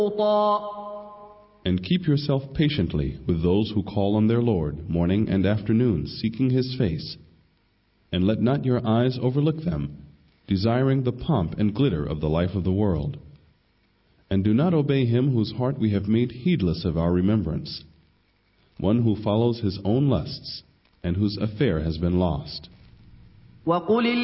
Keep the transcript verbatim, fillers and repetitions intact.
And keep yourself patiently with those who call on their Lord morning and afternoon, seeking His face. And let not your eyes overlook them, desiring the pomp and glitter of the life of the world. And do not obey him whose heart we have made heedless of our remembrance, one who follows his own lusts, and whose affair has been lost.